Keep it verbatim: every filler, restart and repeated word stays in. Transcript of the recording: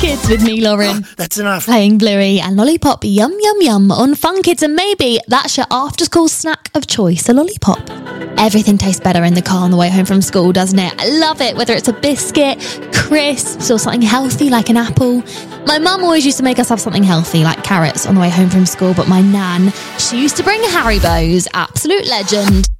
Kids with me, Lauren. That's enough. Playing Bluey and Lollipop Yum Yum Yum on Fun Kids, and maybe that's your after-school snack of choice, a lollipop. Everything tastes better in the car on the way home from school, doesn't it? I love it, whether it's a biscuit, crisps, or something healthy like an apple. My mum always used to make us have something healthy like carrots on the way home from school, but my nan, she used to bring Haribos. Absolute legend.